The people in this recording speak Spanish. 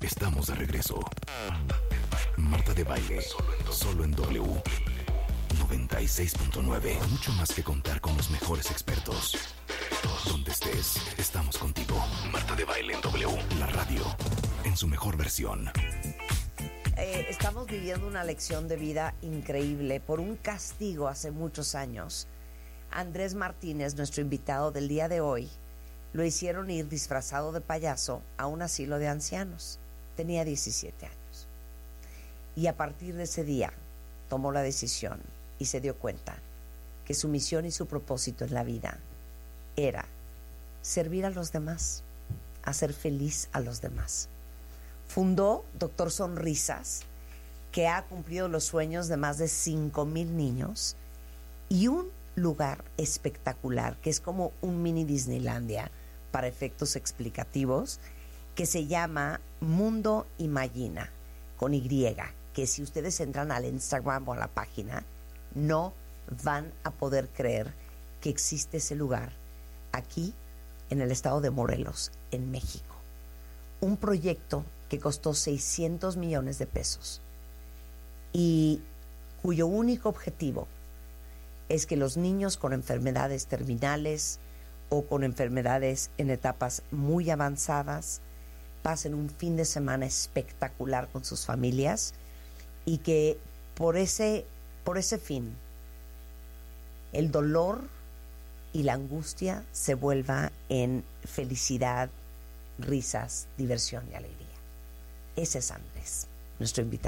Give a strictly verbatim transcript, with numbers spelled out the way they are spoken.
Estamos de regreso. Marta de Baile, solo en W noventa y seis punto nueve. Mucho más que contar con los mejores expertos. Donde estés, estamos contigo. Marta de Baile en W, la radio, en su mejor versión. Eh, estamos viviendo una lección de vida increíble. Por un castigo hace muchos años, Andrés Martínez, nuestro invitado del día de hoy, lo hicieron ir disfrazado de payaso a un asilo de ancianos. Tenía diecisiete años. Y a partir de ese día tomó la decisión y se dio cuenta que su misión y su propósito en la vida era servir a los demás, hacer feliz a los demás. Fundó Doctor Sonrisas, que ha cumplido los sueños de más de cinco mil niños, y un lugar espectacular que es como un mini Disneylandia para efectos explicativos, que se llama Mundo Imagina, con Y, que si ustedes entran al Instagram o a la página, no van a poder creer que existe ese lugar aquí en el estado de Morelos, en México. Un proyecto que costó seiscientos millones de pesos y cuyo único objetivo es que los niños con enfermedades terminales o con enfermedades en etapas muy avanzadas pasen un fin de semana espectacular con sus familias, y que por ese, por ese fin el dolor y la angustia se vuelva en felicidad, risas, diversión y alegría. Ese es Andrés, nuestro invitado.